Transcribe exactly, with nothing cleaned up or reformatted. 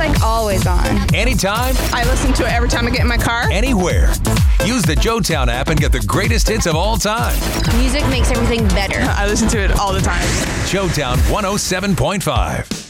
like always on. Anytime. I listen to it every time I get in my car. Anywhere. Use the Joetown app and get the greatest hits of all time. Music makes everything better. I listen to it all the time. Joetown one oh seven point five.